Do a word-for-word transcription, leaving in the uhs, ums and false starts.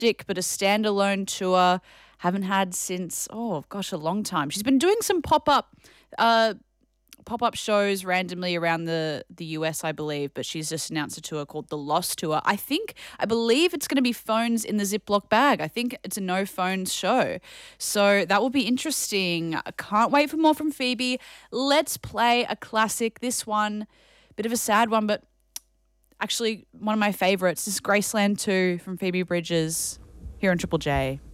acoustic, but a standalone tour. Haven't had since, oh gosh, a long time. She's been doing some pop-up uh, pop-up shows randomly around the, the U S, I believe, but she's just announced a tour called the Lost Tour. I think, I believe it's going to be phones in the Ziploc bag. I think it's a no phones show. So that will be interesting. I can't wait for more from Phoebe. Let's play a classic. This one, bit of a sad one, but actually one of my favourites. This is Graceland two from Phoebe Bridgers here on Triple J.